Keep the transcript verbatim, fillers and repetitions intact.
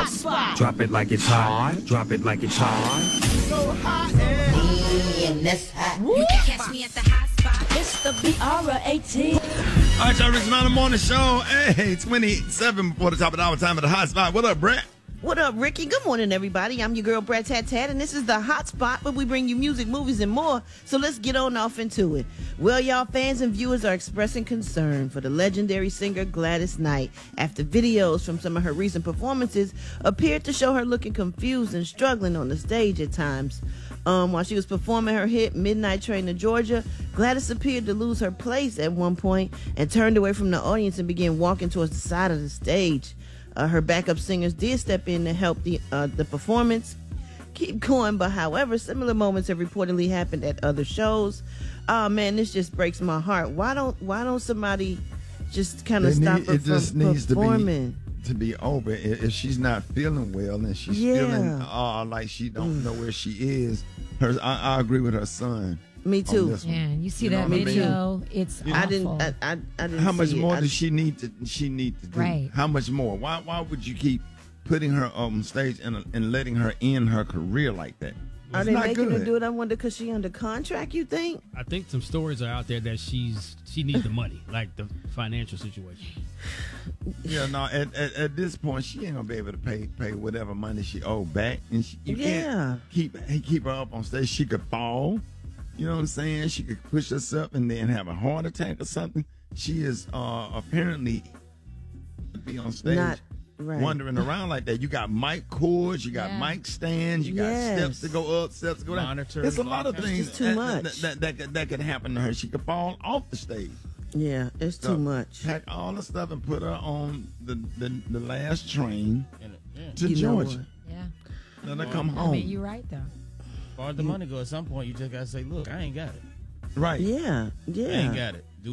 hot spot. Drop it like it's hot. Drop it like it's hot. So hot and And that's hot. you can catch me at the hot spot. It's the B R eighteen. All right, y'all, Rick's Mountain Morning Show. Hey, twenty-seven before the top of the hour, time of the hot spot. What up, Brett? What up, Ricky? Good morning, everybody. I'm your girl, Brett Tat Tat, and this is the Hot Spot where we bring you music, movies, and more. So let's get on off into it. Well, y'all, fans and viewers are expressing concern for the legendary singer Gladys Knight after videos from some of her recent performances appeared to show her looking confused and struggling on the stage at times. Um, while she was performing her hit Midnight Train to Georgia, Gladys appeared to lose her place at one point and turned away from the audience and began walking towards the side of the stage. Uh, her backup singers did step in to help the uh, the performance keep going, but however, similar moments have reportedly happened at other shows. Oh man, this just breaks my heart. Why don't Why don't somebody just kind of It stop need- her it from just needs to be- performing? To be over, I- if she's not feeling well and she's Yeah. feeling uh, like she don't know where she is, her I, I agree with her son. Me on too. this one. Yeah, you see You know that what I mean? video? It's awful. I didn't. I, I, I didn't. How much see it. more I- does she need to? She need to do. Right. How much more? Why? Why would you keep putting her on stage and and letting her end her career like that? Are It's they not making her good. do it? I wonder because she under contract. You think? I think some stories are out there that she's she needs the money, like the financial situation. Yeah, no. At, at at this point, she ain't gonna be able to pay pay whatever money she owed back, and she, you Yeah. can't keep keep her up on stage. She could fall. You know what I'm saying? She could push herself and then have a heart attack or something. She is uh, apparently be on stage Not right. wandering around like that. You got mic cords, you got Yeah. mic stands, you got Yes. steps to go up, steps to go down. Monitors, There's a lot of all kinds. things It's too that, much. That, that, that, could, that could happen to her. She could fall off the stage. Yeah, it's So, too much. Pack all the stuff and put her on the the, the last train Yeah. to You know Georgia. Yeah. Let her come I home. mean, you're right, though. As far as the money goes, at some point you just gotta say, look, I ain't got it. Right. Yeah, yeah. I ain't got it.